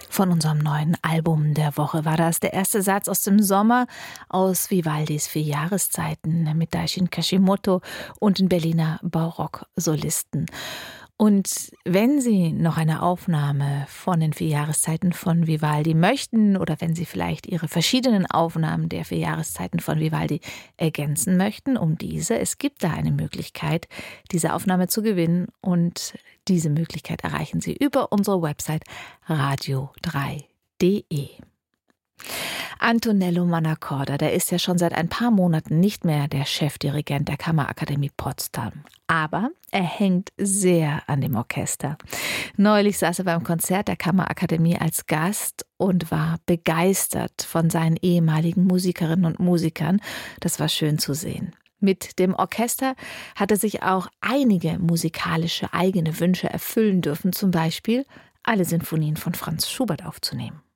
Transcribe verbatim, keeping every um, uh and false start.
Von unserem neuen Album der Woche war das der erste Satz aus dem Sommer aus Vivaldis Vier Jahreszeiten mit Daishin Kashimoto und den Berliner Barock-Solisten. Und wenn Sie noch eine Aufnahme von den Vier Jahreszeiten von Vivaldi möchten oder wenn Sie vielleicht Ihre verschiedenen Aufnahmen der Vier Jahreszeiten von Vivaldi ergänzen möchten, um diese, es gibt da eine Möglichkeit, diese Aufnahme zu gewinnen und diese Möglichkeit erreichen Sie über unsere Website radio drei punkt de. Antonello Mannacorda, der ist ja schon seit ein paar Monaten nicht mehr der Chefdirigent der Kammerakademie Potsdam. Aber er hängt sehr an dem Orchester. Neulich saß er beim Konzert der Kammerakademie als Gast und war begeistert von seinen ehemaligen Musikerinnen und Musikern. Das war schön zu sehen. Mit dem Orchester hat er sich auch einige musikalische eigene Wünsche erfüllen dürfen, zum Beispiel alle Sinfonien von Franz Schubert aufzunehmen.